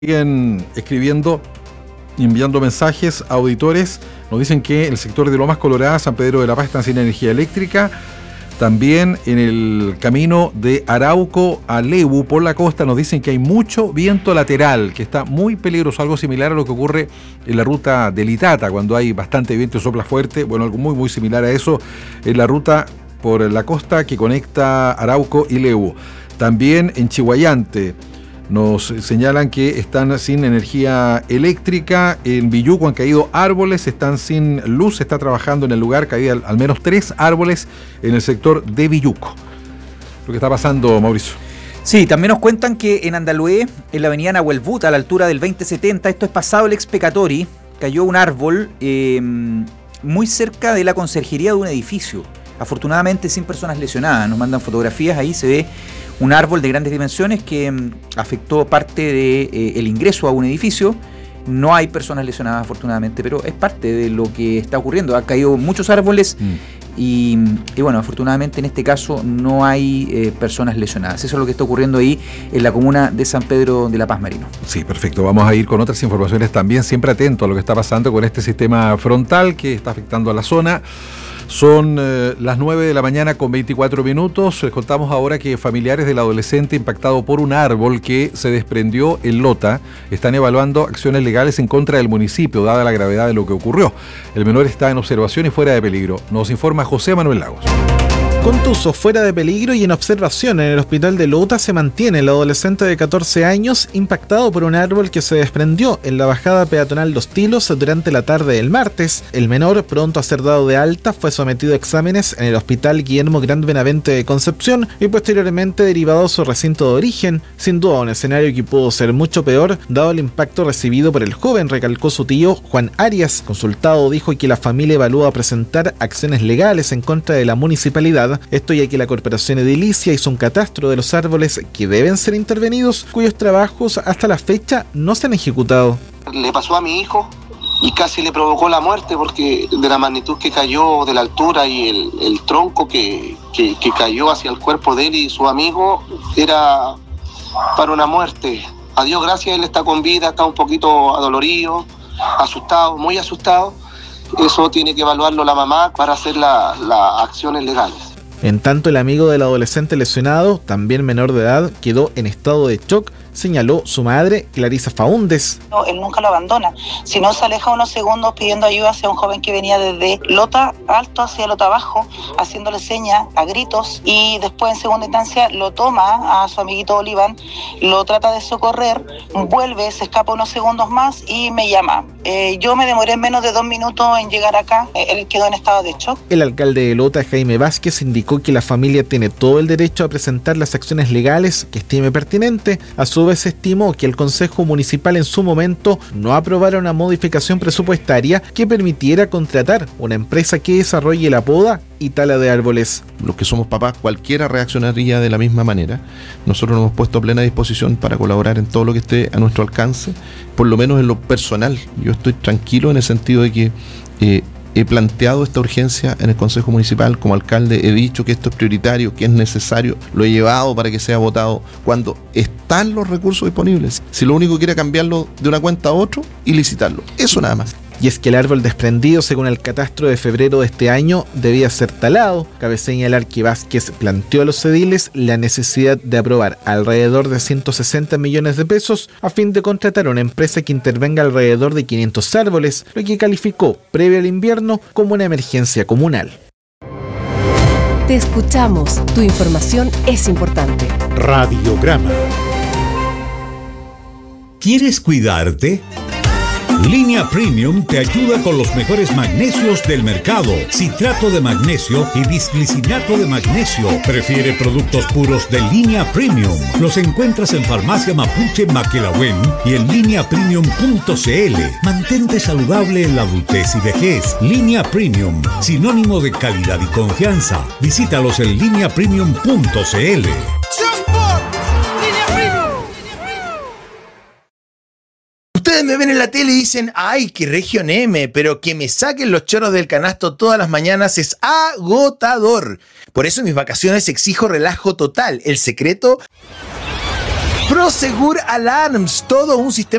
Siguen escribiendo, enviando mensajes a auditores. Nos dicen que el sector de Lomas Coloradas, San Pedro de la Paz, están sin energía eléctrica. También en el camino de Arauco a Lebu por la costa nos dicen que hay mucho viento lateral, que está muy peligroso, algo similar a lo que ocurre en la ruta del Itata, cuando hay bastante viento y sopla fuerte. Bueno, algo muy similar a eso en la ruta por la costa que conecta Arauco y Lebu. También en Chihuayante nos señalan que están sin energía eléctrica. En Villuco han caído árboles, están sin luz. Se está trabajando en el lugar, caído al menos 3 árboles en el sector de Villuco. Lo que está pasando, Mauricio. Sí, también nos cuentan que en Andalué, en la avenida Nahuelbuta, a la altura del 2070, esto es pasado el Expecatori, cayó un árbol muy cerca de la conserjería de un edificio. Afortunadamente sin personas lesionadas. Nos mandan fotografías, ahí se ve un árbol de grandes dimensiones que afectó parte del ingreso a un edificio. No hay personas lesionadas afortunadamente, pero es parte de lo que está ocurriendo. Han caído muchos árboles y bueno, afortunadamente en este caso no hay personas lesionadas. Eso es lo que está ocurriendo ahí en la comuna de San Pedro de la Paz, Marino. Sí, perfecto. Vamos a ir con otras informaciones también, siempre atento a lo que está pasando con este sistema frontal que está afectando a la zona. Son las 9 de la mañana con 24 minutos. Les contamos ahora que familiares del adolescente impactado por un árbol que se desprendió en Lota están evaluando acciones legales en contra del municipio, dada la gravedad de lo que ocurrió. El menor está en observación y fuera de peligro. Nos informa José Manuel Lagos. Contuso, fuera de peligro y en observación en el hospital de Lota se mantiene el adolescente de 14 años impactado por un árbol que se desprendió en la bajada peatonal Los Tilos durante la tarde del martes. El menor, pronto a ser dado de alta, fue sometido a exámenes en el hospital Guillermo Grant Benavente de Concepción y posteriormente derivado a su recinto de origen. Sin duda un escenario que pudo ser mucho peor dado el impacto recibido por el joven, recalcó su tío Juan Arias. Consultado dijo que la familia evalúa presentar acciones legales en contra de la municipalidad. Esto ya que la corporación edilicia hizo un catastro de los árboles que deben ser intervenidos, cuyos trabajos hasta la fecha no se han ejecutado. Le pasó a mi hijo y casi le provocó la muerte porque de la magnitud que cayó, de la altura y el tronco que cayó hacia el cuerpo de él y su amigo, era para una muerte. A Dios gracias, él está con vida, está un poquito adolorido, asustado, muy asustado. Eso tiene que evaluarlo la mamá para hacer las acciones legales. En tanto, el amigo del adolescente lesionado, también menor de edad, quedó en estado de shock, señaló su madre, Clarisa Faúndes. No, él nunca lo abandona, sino se aleja unos segundos pidiendo ayuda hacia un joven que venía desde Lota alto hacia Lota abajo, haciéndole señas a gritos, y después en segunda instancia lo toma a su amiguito Oliván, lo trata de socorrer, vuelve, se escapa unos segundos más y me llama. Yo me demoré menos de 2 minutos en llegar acá, él quedó en estado de shock. El alcalde de Lota, Jaime Vázquez, indicó que la familia tiene todo el derecho a presentar las acciones legales que estime pertinente. A su vez estimó que el Consejo Municipal en su momento no aprobara una modificación presupuestaria que permitiera contratar una empresa que desarrolle la poda y tala de árboles. Los que somos papás, cualquiera reaccionaría de la misma manera. Nosotros nos hemos puesto a plena disposición para colaborar en todo lo que esté a nuestro alcance, por lo menos en lo personal. Yo estoy tranquilo en el sentido de que he planteado esta urgencia en el Consejo Municipal como alcalde, he dicho que esto es prioritario, que es necesario, lo he llevado para que sea votado cuando están los recursos disponibles. Si lo único que quiere cambiarlo de una cuenta a otro y licitarlo, eso nada más. Y es que el árbol desprendido, según el catastro de febrero de este año, debía ser talado. Cabe señalar que Vázquez planteó a los ediles la necesidad de aprobar alrededor de 160 millones de pesos a fin de contratar a una empresa que intervenga alrededor de 500 árboles, lo que calificó, previo al invierno, como una emergencia comunal. Te escuchamos, tu información es importante. Radiograma. ¿Quieres cuidarte? Línea Premium te ayuda con los mejores magnesios del mercado. Citrato de magnesio y bisglicinato de magnesio. Prefiere productos puros de Línea Premium. Los encuentras en Farmacia Mapuche Maquelahuen y en lineapremium.cl. Mantente saludable en la adultez y vejez. Línea Premium, sinónimo de calidad y confianza. Visítalos en lineapremium.cl. Ustedes me ven en la tele y dicen, ¡ay, qué Región M! Pero que me saquen los chorros del canasto todas las mañanas es agotador. Por eso en mis vacaciones exijo relajo total. El secreto... Prosegur Alarms, todo un sistema